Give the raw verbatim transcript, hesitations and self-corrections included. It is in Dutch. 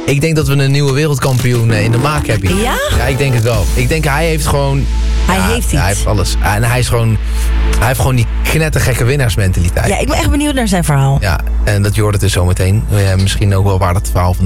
Ik denk dat we een nieuwe wereldkampioen uh, in de maak hebben. Ja? Ja, ik denk het wel. Ik denk hij heeft gewoon... Hij ja, heeft iets. Ja, hij heeft alles. En hij is gewoon... Hij heeft gewoon die knettergekke winnaarsmentaliteit. Ja, ik ben echt benieuwd naar zijn verhaal. Ja, en dat je hoort het dus zometeen. Uh, misschien ook wel waar dat verhaal van